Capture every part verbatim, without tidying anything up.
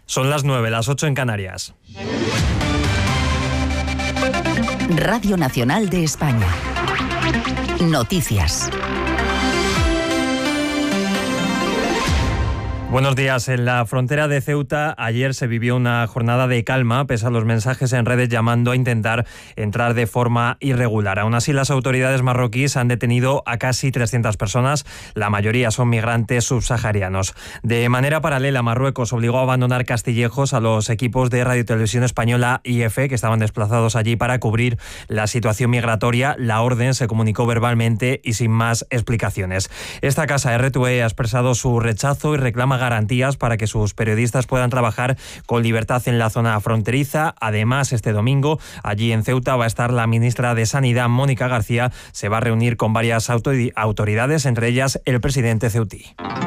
Son las nueve, las ocho en Canarias. Radio Nacional de España. Noticias. Buenos días. En la frontera de Ceuta ayer se vivió una jornada de calma pese a los mensajes en redes llamando a intentar entrar de forma irregular. Aún así, las autoridades marroquíes han detenido a casi trescientas personas, la mayoría son migrantes subsaharianos. De manera paralela, Marruecos obligó a abandonar Castillejos a los equipos de Radio Televisión Española I F que estaban desplazados allí para cubrir la situación migratoria. La orden se comunicó verbalmente y sin más explicaciones. Esta casa R T V E ha expresado su rechazo y reclama garantías para que sus periodistas puedan trabajar con libertad en la zona fronteriza. Además, este domingo, allí en Ceuta, va a estar la ministra de Sanidad, Mónica García. Se va a reunir con varias autoridades, entre ellas el presidente ceutí.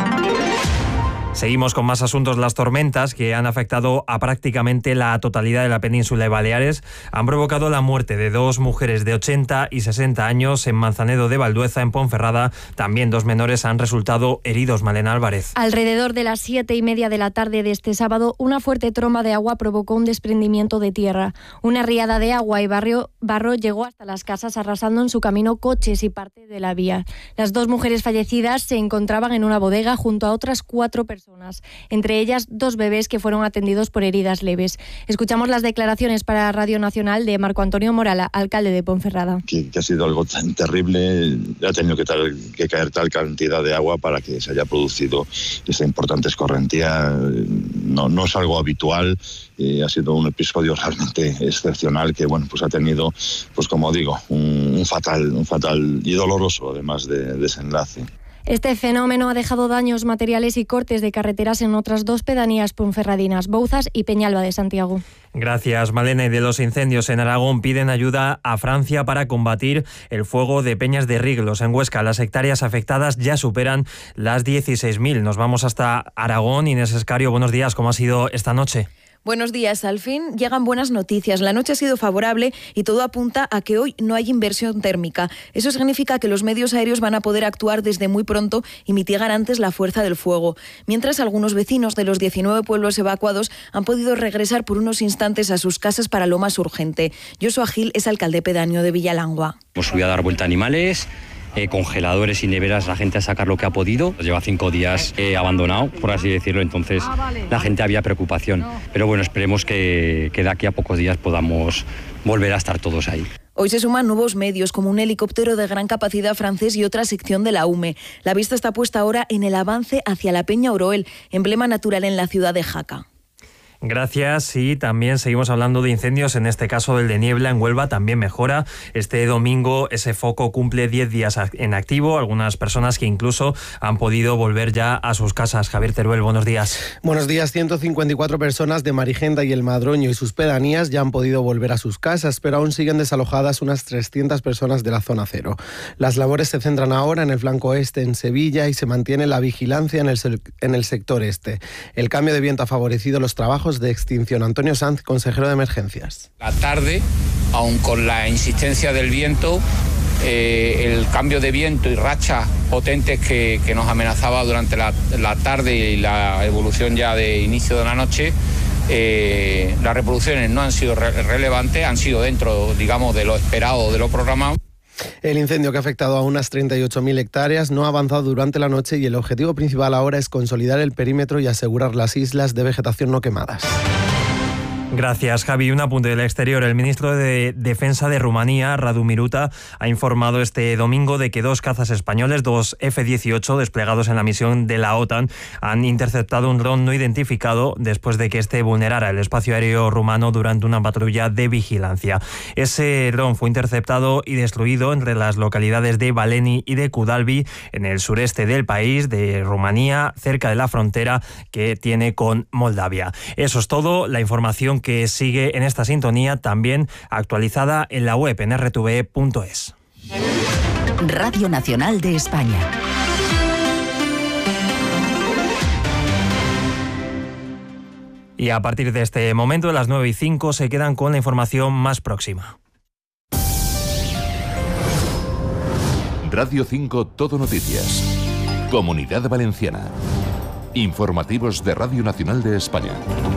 Seguimos con más asuntos. Las tormentas que han afectado a prácticamente la totalidad de la península de Baleares han provocado la muerte de dos mujeres de ochenta y sesenta años en Manzanedo de Valdueza, en Ponferrada. También dos menores han resultado heridos. Malena Álvarez. Alrededor de las siete y media de la tarde de este sábado, una fuerte tromba de agua provocó un desprendimiento de tierra. Una riada de agua y barrio, barro llegó hasta las casas, arrasando en su camino coches y parte de la vía. Las dos mujeres fallecidas se encontraban en una bodega junto a otras cuatro personas. Personas, entre ellas dos bebés que fueron atendidos por heridas leves. Escuchamos las declaraciones para Radio Nacional de Marco Antonio Morala, alcalde de Ponferrada. Que, que ha sido algo tan terrible, ha tenido que, tal, que caer tal cantidad de agua para que se haya producido esta importante escorrentía. No, no es algo habitual, eh, ha sido un episodio realmente excepcional que, bueno, pues ha tenido, pues como digo, un, un fatal, un fatal y doloroso, además de desenlace. Este fenómeno ha dejado daños materiales y cortes de carreteras en otras dos pedanías ponferradinas, Bouzas y Peñalba de Santiago. Gracias, Malena. Y de los incendios en Aragón piden ayuda a Francia para combatir el fuego de Peñas de Riglos. En Huesca, las hectáreas afectadas ya superan las dieciséis mil. Nos vamos hasta Aragón. Inés Escario, buenos días. ¿Cómo ha sido esta noche? Buenos días. Al fin llegan buenas noticias. La noche ha sido favorable y todo apunta a que hoy no hay inversión térmica. Eso significa que los medios aéreos van a poder actuar desde muy pronto y mitigar antes la fuerza del fuego. Mientras, algunos vecinos de los diecinueve pueblos evacuados han podido regresar por unos instantes a sus casas para lo más urgente. Joshua Gil es alcalde pedáneo de Villalangua. Hemos subido a dar vuelta a animales. Eh, congeladores y neveras, la gente a sacar lo que ha podido. Lleva cinco días eh, abandonado, por así decirlo, entonces la gente había preocupación. Pero bueno, esperemos que, que de aquí a pocos días podamos volver a estar todos ahí. Hoy se suman nuevos medios, como un helicóptero de gran capacidad francés y otra sección de la U M E. La vista está puesta ahora en el avance hacia la Peña Oroel, emblema natural en la ciudad de Jaca. Gracias. Y también seguimos hablando de incendios, en este caso el de Niebla en Huelva también mejora. Este domingo ese foco cumple diez días en activo, algunas personas que incluso han podido volver ya a sus casas. Javier Teruel, buenos días. Buenos días. ciento cincuenta y cuatro personas de Marigenda y El Madroño y sus pedanías ya han podido volver a sus casas, pero aún siguen desalojadas unas trescientas personas de la zona cero. Las labores se centran ahora en el flanco este, en Sevilla, y se mantiene la vigilancia en el, en el sector este. El cambio de viento ha favorecido los trabajos de extinción. Antonio Sanz, consejero de emergencias. La tarde, aun con la insistencia del viento, eh, el cambio de viento y rachas potentes que, que nos amenazaba durante la, la tarde y la evolución ya de inicio de la noche, eh, las reproducciones no han sido re- relevantes, han sido dentro, digamos, de lo esperado, de lo programado. El incendio, que ha afectado a unas treinta y ocho mil hectáreas, no ha avanzado durante la noche y el objetivo principal ahora es consolidar el perímetro y asegurar las islas de vegetación no quemadas. Gracias, Javi. Un apunte del exterior. El ministro de Defensa de Rumanía, Radu Miruta, ha informado este domingo de que dos cazas españoles, dos F dieciocho, desplegados en la misión de la OTAN, han interceptado un dron no identificado después de que este vulnerara el espacio aéreo rumano durante una patrulla de vigilancia. Ese dron fue interceptado y destruido entre las localidades de Valeni y de Kudalbi, en el sureste del país, de Rumanía, cerca de la frontera que tiene con Moldavia. Eso es todo. La información que sigue en esta sintonía, también actualizada en la web en erre te ve punto es. Radio Nacional de España. Y a partir de este momento, a las nueve y cinco, se quedan con la información más próxima. Radio cinco Todo Noticias. Comunidad Valenciana. Informativos de Radio Nacional de España.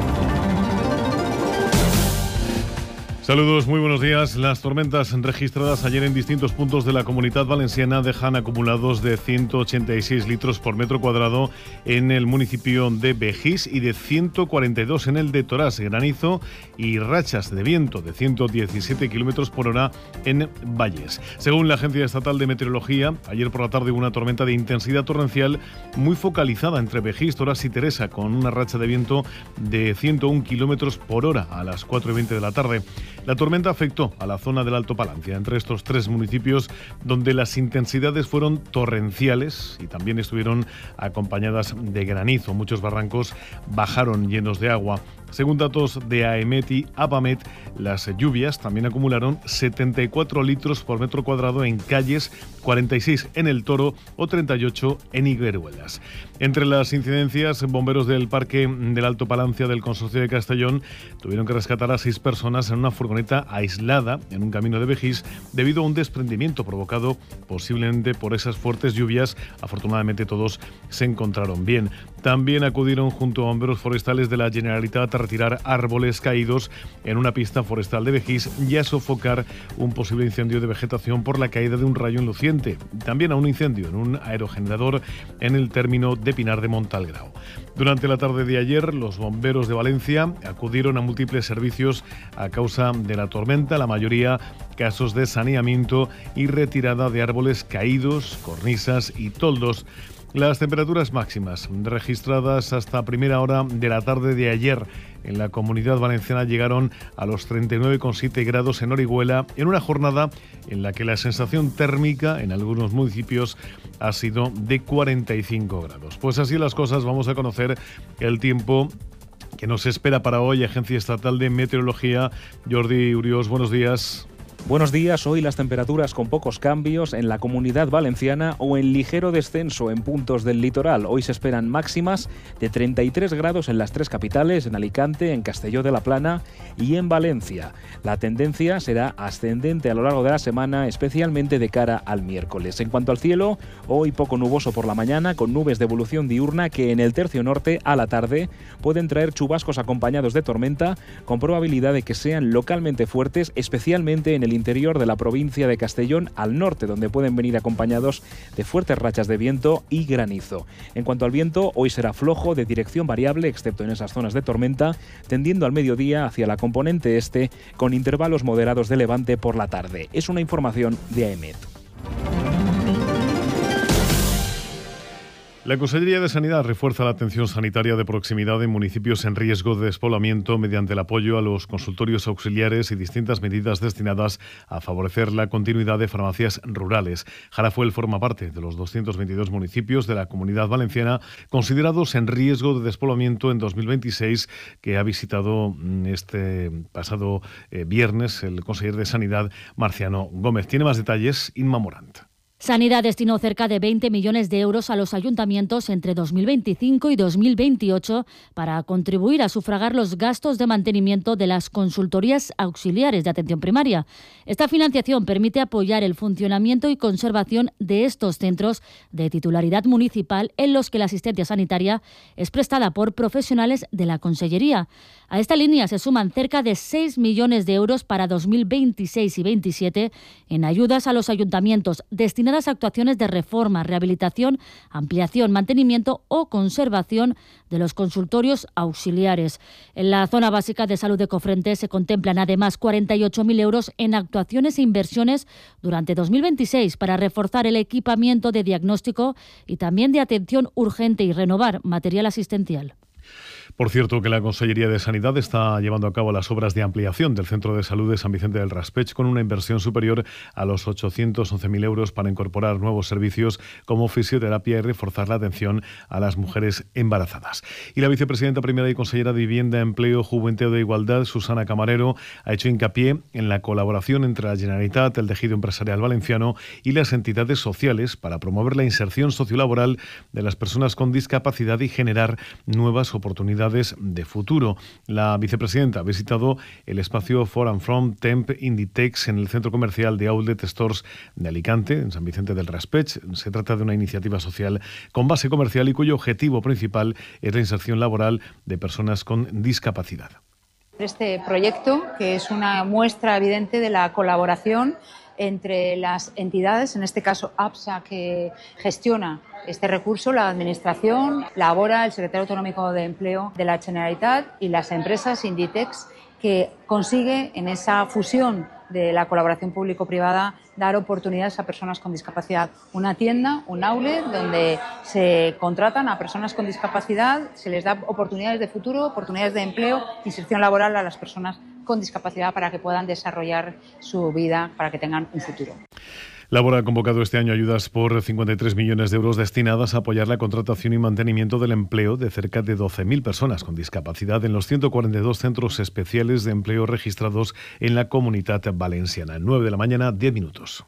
Saludos, muy buenos días. Las tormentas registradas ayer en distintos puntos de la Comunidad Valenciana dejan acumulados de ciento ochenta y seis litros por metro cuadrado en el municipio de Begís y de ciento cuarenta y dos en el de Torás, granizo y rachas de viento de ciento diecisiete kilómetros por hora en Valles. Según la Agencia Estatal de Meteorología, ayer por la tarde hubo una tormenta de intensidad torrencial muy focalizada entre Begís, Torás y Teresa, con una racha de viento de ciento uno kilómetros por hora a las cuatro y veinte de la tarde. La tormenta afectó a la zona del Alto Palancia, entre estos tres municipios donde las intensidades fueron torrenciales y también estuvieron acompañadas de granizo. Muchos barrancos bajaron llenos de agua. Según datos de AEMET y APAMET, las lluvias también acumularon setenta y cuatro litros por metro cuadrado en Calles, cuarenta y seis en El Toro o treinta y ocho en Higueruelas. Entre las incidencias, bomberos del Parque del Alto Palancia del Consorcio de Castellón tuvieron que rescatar a seis personas en una furgoneta aislada en un camino de Begís debido a un desprendimiento provocado posiblemente por esas fuertes lluvias. Afortunadamente todos se encontraron bien. También acudieron junto a bomberos forestales de la Generalitat a retirar árboles caídos en una pista forestal de Begís y a sofocar un posible incendio de vegetación por la caída de un rayo en Luciente. También a un incendio en un aerogenerador en el término de Pinar de Montalgrao. Durante la tarde de ayer, los bomberos de Valencia acudieron a múltiples servicios a causa de la tormenta, la mayoría casos de saneamiento y retirada de árboles caídos, cornisas y toldos. Las temperaturas máximas registradas hasta primera hora de la tarde de ayer en la Comunidad Valenciana llegaron a los treinta y nueve coma siete grados en Orihuela, en una jornada en la que la sensación térmica en algunos municipios ha sido de cuarenta y cinco grados. Pues así las cosas, vamos a conocer el tiempo que nos espera para hoy. Agencia Estatal de Meteorología, Jordi Uriós, buenos días. Buenos días. Hoy las temperaturas con pocos cambios en la Comunidad Valenciana o en ligero descenso en puntos del litoral. Hoy se esperan máximas de treinta y tres grados en las tres capitales, en Alicante, en Castelló de la Plana y en Valencia. La tendencia será ascendente a lo largo de la semana, especialmente de cara al miércoles. En cuanto al cielo, hoy poco nuboso por la mañana, con nubes de evolución diurna que en el tercio norte a la tarde pueden traer chubascos acompañados de tormenta, con probabilidad de que sean localmente fuertes, especialmente en el interior de la provincia de Castellón al norte, donde pueden venir acompañados de fuertes rachas de viento y granizo. En cuanto al viento, hoy será flojo, de dirección variable, excepto en esas zonas de tormenta, tendiendo al mediodía hacia la componente este, con intervalos moderados de levante por la tarde. Es una información de AEMET. La Consellería de Sanidad refuerza la atención sanitaria de proximidad en municipios en riesgo de despoblamiento mediante el apoyo a los consultorios auxiliares y distintas medidas destinadas a favorecer la continuidad de farmacias rurales. Jarafuel forma parte de los doscientos veintidós municipios de la Comunidad Valenciana considerados en riesgo de despoblamiento en dos mil veintiséis, que ha visitado este pasado eh, viernes el consejero de Sanidad, Marciano Gómez. Tiene más detalles Inma Morant. Sanidad destinó cerca de veinte millones de euros a los ayuntamientos entre dos mil veinticinco y dos mil veintiocho para contribuir a sufragar los gastos de mantenimiento de las consultorías auxiliares de atención primaria. Esta financiación permite apoyar el funcionamiento y conservación de estos centros de titularidad municipal en los que la asistencia sanitaria es prestada por profesionales de la Consellería. A esta línea se suman cerca de seis millones de euros para dos mil veintiséis y veintisiete en ayudas a los ayuntamientos destinadas a actuaciones de reforma, rehabilitación, ampliación, mantenimiento o conservación de los consultorios auxiliares. En la zona básica de salud de Cofrentes se contemplan además cuarenta y ocho mil euros en actuaciones e inversiones durante dos mil veintiséis para reforzar el equipamiento de diagnóstico y también de atención urgente y renovar material asistencial. Por cierto, que la Consellería de Sanidad está llevando a cabo las obras de ampliación del Centro de Salud de San Vicente del Raspech con una inversión superior a los ochocientos once mil euros para incorporar nuevos servicios como fisioterapia y reforzar la atención a las mujeres embarazadas. Y la vicepresidenta primera y consellera de Vivienda, Empleo, Juventud e Igualdad, Susana Camarero, ha hecho hincapié en la colaboración entre la Generalitat, el tejido empresarial valenciano y las entidades sociales para promover la inserción sociolaboral de las personas con discapacidad y generar nuevas nuevas oportunidades de futuro. La vicepresidenta ha visitado el espacio For and From Temp Inditex en el centro comercial de Outlet Stores de Alicante, en San Vicente del Raspeig. Se trata de una iniciativa social con base comercial y cuyo objetivo principal es la inserción laboral de personas con discapacidad. Este proyecto, que es una muestra evidente de la colaboración entre las entidades, en este caso APSA, que gestiona este recurso, la Administración, Labora, el Secretario Autonómico de Empleo de la Generalitat y las empresas Inditex, que consigue en esa fusión de la colaboración público-privada dar oportunidades a personas con discapacidad. Una tienda, un outlet, donde se contratan a personas con discapacidad, se les da oportunidades de futuro, oportunidades de empleo, inserción laboral a las personas con discapacidad para que puedan desarrollar su vida, para que tengan un futuro. Labora ha convocado este año ayudas por cincuenta y tres millones de euros destinadas a apoyar la contratación y mantenimiento del empleo de cerca de doce mil personas con discapacidad en los ciento cuarenta y dos centros especiales de empleo registrados en la Comunitat Valenciana. nueve de la mañana, diez minutos.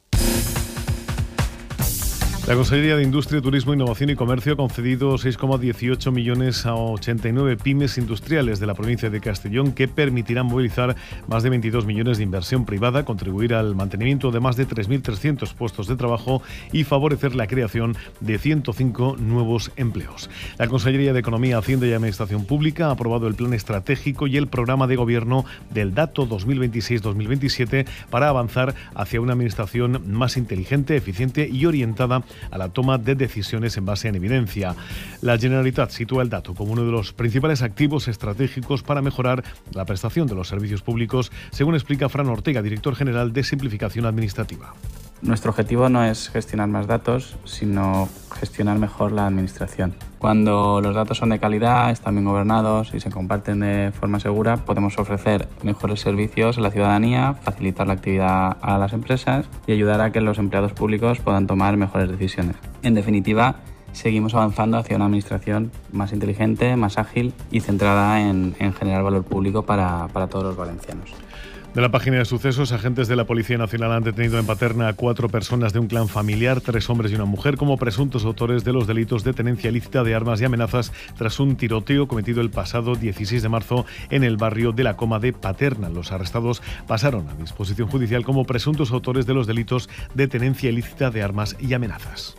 La Consellería de Industria, Turismo, Innovación y Comercio ha concedido seis coma dieciocho millones a ochenta y nueve pymes industriales de la provincia de Castellón que permitirán movilizar más de veintidós millones de inversión privada, contribuir al mantenimiento de más de tres mil trescientos puestos de trabajo y favorecer la creación de ciento cinco nuevos empleos. La Consellería de Economía, Hacienda y Administración Pública ha aprobado el Plan Estratégico y el Programa de Gobierno del Dato dos mil veintiséis dos mil veintisiete para avanzar hacia una administración más inteligente, eficiente y orientada a la toma de decisiones en base en evidencia. La Generalitat sitúa el dato como uno de los principales activos estratégicos para mejorar la prestación de los servicios públicos, según explica Fran Ortega, director general de Simplificación Administrativa. Nuestro objetivo no es gestionar más datos, sino gestionar mejor la administración. Cuando los datos son de calidad, están bien gobernados y se comparten de forma segura, podemos ofrecer mejores servicios a la ciudadanía, facilitar la actividad a las empresas y ayudar a que los empleados públicos puedan tomar mejores decisiones. En definitiva, seguimos avanzando hacia una administración más inteligente, más ágil y centrada en, en generar valor público para, para todos los valencianos. De la página de sucesos, agentes de la Policía Nacional han detenido en Paterna a cuatro personas de un clan familiar, tres hombres y una mujer, como presuntos autores de los delitos de tenencia ilícita de armas y amenazas tras un tiroteo cometido el pasado dieciséis de marzo en el barrio de la Coma de Paterna. Los arrestados pasaron a disposición judicial como presuntos autores de los delitos de tenencia ilícita de armas y amenazas.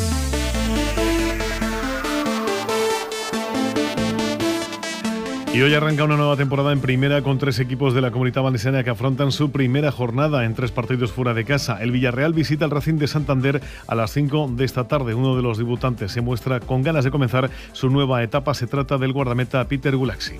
Y hoy arranca una nueva temporada en Primera con tres equipos de la Comunitat Valenciana que afrontan su primera jornada en tres partidos fuera de casa. El Villarreal visita el Racing de Santander a las cinco de esta tarde. Uno de los debutantes se muestra con ganas de comenzar su nueva etapa. Se trata del guardameta Peter Gulaxi.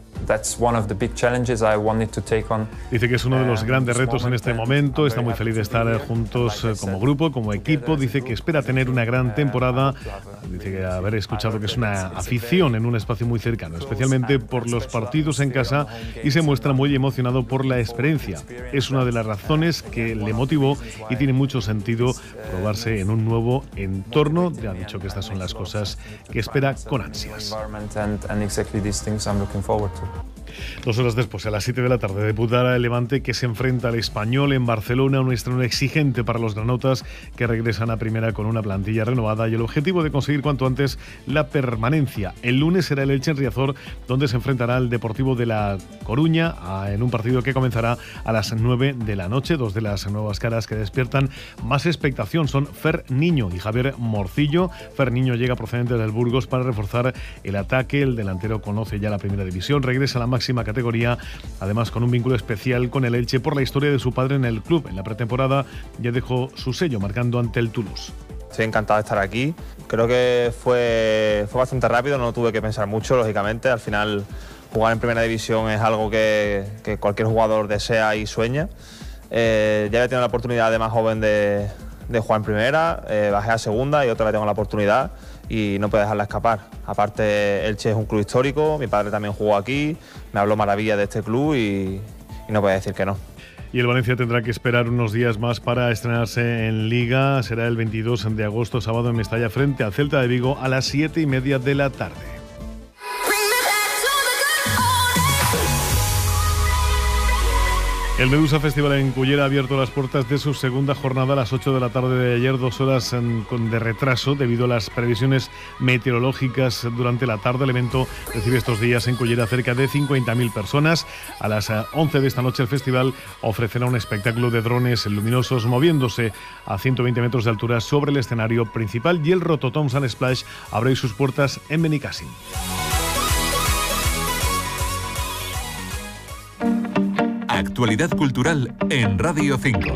Dice que es uno de los grandes retos en este momento. Está muy feliz de estar juntos como grupo, como equipo. Dice que espera tener una gran temporada. Dice que haber escuchado que es una afición en un espacio muy cercano, especialmente por los partidos en casa, y se muestra muy emocionado por la experiencia. Es una de las razones que le motivó y tiene mucho sentido probarse en un nuevo entorno. Ya ha dicho que estas son las cosas que espera con ansias. Dos horas después, a las siete de la tarde, debutará el Levante, que se enfrenta al Español en Barcelona, un estreno exigente para los granotas que regresan a Primera con una plantilla renovada y el objetivo de conseguir cuanto antes la permanencia. El lunes será el Elche en Riazor, donde se enfrentará al Deportivo de La Coruña en un partido que comenzará a las nueve de la noche. Dos de las nuevas caras que despiertan más expectación son Fer Niño y Javier Morcillo. Fer Niño llega procedente del Burgos para reforzar el ataque. El delantero conoce ya la Primera División, regresa a la máxima categoría, además con un vínculo especial con el Elche por la historia de su padre en el club. En la pretemporada ya dejó su sello marcando ante el Toulouse. Estoy encantado de estar aquí. Creo que fue, fue bastante rápido, no tuve que pensar mucho, lógicamente. Al final, jugar en Primera División es algo que, que cualquier jugador desea y sueña. Eh, ya he tenido la oportunidad de más joven de, de jugar en Primera, eh, bajé a Segunda y otra vez tengo la oportunidad y no puedo dejarla escapar. Aparte, Elche es un club histórico, mi padre también jugó aquí, me habló maravilla de este club y, y no puedo decir que no. Y el Valencia tendrá que esperar unos días más para estrenarse en Liga. Será el veintidós de agosto, sábado, en Mestalla, frente al Celta de Vigo a las siete y media de la tarde. El Medusa Festival en Cullera ha abierto las puertas de su segunda jornada a las ocho de la tarde de ayer, dos horas en, con, de retraso debido a las previsiones meteorológicas durante la tarde. El evento recibe estos días en Cullera cerca de cincuenta mil personas. A las once de esta noche el festival ofrecerá un espectáculo de drones luminosos moviéndose a ciento veinte metros de altura sobre el escenario principal, y el Rototom Sun Splash abre sus puertas en Benicàssim. Actualidad cultural en Radio cinco.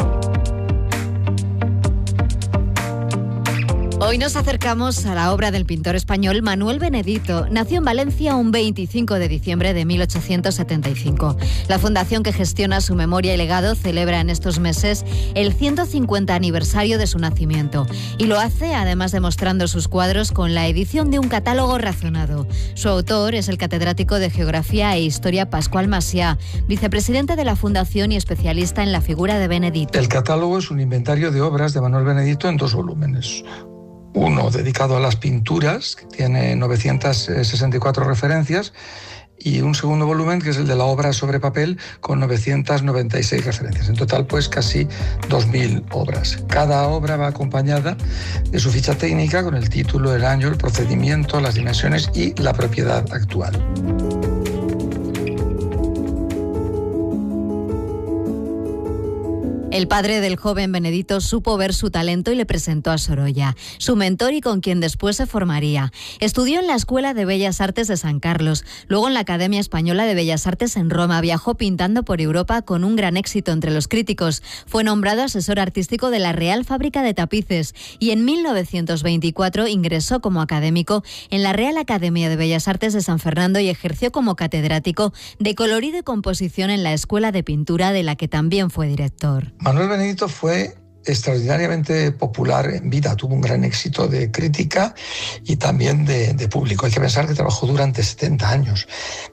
Hoy nos acercamos a la obra del pintor español Manuel Benedito. Nació en Valencia un veinticinco de diciembre de mil ochocientos setenta y cinco. La fundación que gestiona su memoria y legado celebra en estos meses el ciento cincuenta aniversario de su nacimiento. Y lo hace además demostrando sus cuadros con la edición de un catálogo razonado. Su autor es el catedrático de Geografía e Historia Pascual Macià, vicepresidente de la fundación y especialista en la figura de Benedito. El catálogo es un inventario de obras de Manuel Benedito en dos volúmenes. Uno dedicado a las pinturas, que tiene novecientas sesenta y cuatro referencias, y un segundo volumen que es el de la obra sobre papel con novecientas noventa y seis referencias. En total, pues casi dos mil obras. Cada obra va acompañada de su ficha técnica con el título, el año, el procedimiento, las dimensiones y la propiedad actual. El padre del joven Benedito supo ver su talento y le presentó a Sorolla, su mentor y con quien después se formaría. Estudió en la Escuela de Bellas Artes de San Carlos, luego en la Academia Española de Bellas Artes en Roma. Viajó pintando por Europa con un gran éxito entre los críticos. Fue nombrado asesor artístico de la Real Fábrica de Tapices y en mil novecientos veinticuatro ingresó como académico en la Real Academia de Bellas Artes de San Fernando y ejerció como catedrático de colorido y composición en la Escuela de Pintura, de la que también fue director. Manuel Benedito fue extraordinariamente popular en vida, tuvo un gran éxito de crítica y también de, de público. Hay que pensar que trabajó durante setenta años.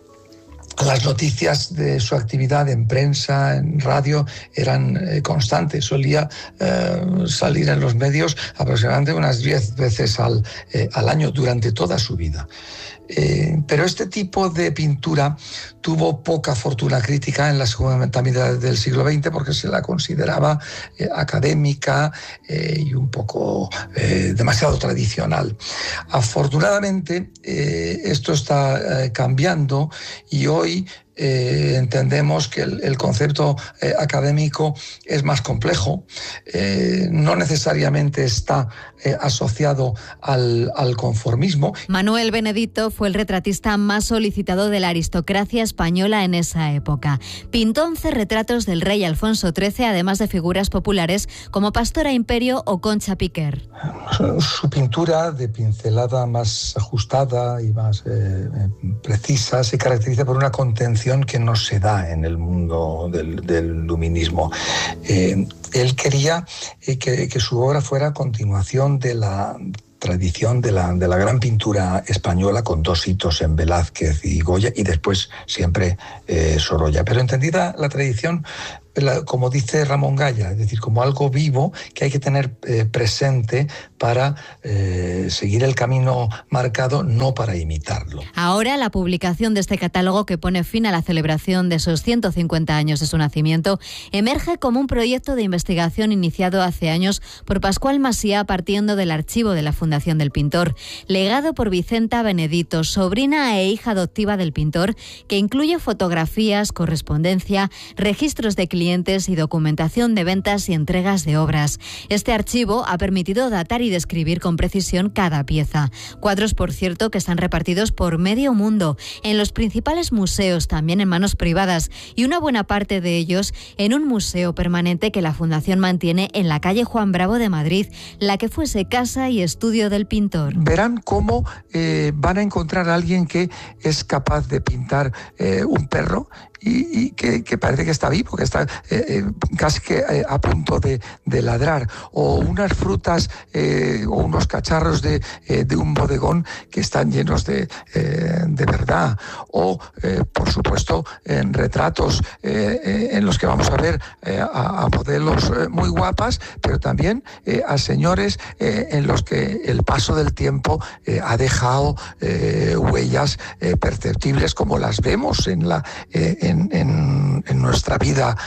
Las noticias de su actividad en prensa, en radio, eran eh, constantes. Solía eh, salir en los medios aproximadamente unas diez veces al, eh, al año durante toda su vida. Eh, pero este tipo de pintura tuvo poca fortuna crítica en la segunda mitad del siglo veinte porque se la consideraba eh, académica eh, y un poco eh, demasiado tradicional. Afortunadamente, eh, esto está eh, cambiando y hoy Eh, entendemos que el, el concepto eh, académico es más complejo, eh, no necesariamente está eh, asociado al, al conformismo. Manuel Benedito fue el retratista más solicitado de la aristocracia española en esa época. Pintó once retratos del rey Alfonso trece, además de figuras populares como Pastora Imperio o Concha Piquer. Su pintura, de pincelada más ajustada y más eh, precisa, se caracteriza por una contención que no se da en el mundo del, del luminismo. Eh, él quería eh, que, que su obra fuera continuación de la tradición de la, de la gran pintura española, con dos hitos en Velázquez y Goya, y después siempre eh, Sorolla. Pero entendida la tradición, la, como dice Ramón Gaya, es decir, como algo vivo que hay que tener eh, presente para eh, seguir el camino marcado, no para imitarlo. Ahora la publicación de este catálogo, que pone fin a la celebración de esos ciento cincuenta años de su nacimiento, emerge como un proyecto de investigación iniciado hace años por Pascual Macià, partiendo del archivo de la Fundación del Pintor, legado por Vicenta Benedito, sobrina e hija adoptiva del pintor, que incluye fotografías, correspondencia, registros de clientes y documentación de ventas y entregas de obras. Este archivo ha permitido datar y describir con precisión cada pieza. Cuadros, por cierto, que están repartidos por medio mundo, en los principales museos, también en manos privadas, y una buena parte de ellos en un museo permanente que la Fundación mantiene en la calle Juan Bravo de Madrid, la que fuese casa y estudio del pintor. Verán cómo eh, van a encontrar a alguien que es capaz de pintar eh, un perro y, y que, que parece que está vivo, que está eh, eh, casi que eh, a punto de, de ladrar, o unas frutas eh, o unos cacharros de, eh, de un bodegón que están llenos de, eh, de verdad, o eh, por supuesto en retratos eh, eh, en los que vamos a ver eh, a, a modelos eh, muy guapas, pero también eh, a señores eh, en los que el paso del tiempo eh, ha dejado eh, huellas eh, perceptibles, como las vemos en la eh, En, en, en nuestra vida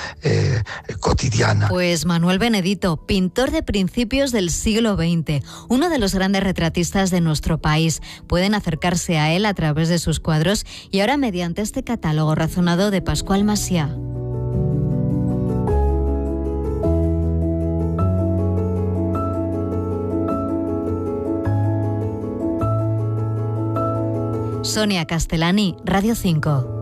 eh, cotidiana. Pues Manuel Benedito, pintor de principios del siglo veinte, uno de los grandes retratistas de nuestro país. Pueden acercarse a él a través de sus cuadros y ahora mediante este catálogo razonado de Pascual Macià. Sonia Castellani, Radio cinco.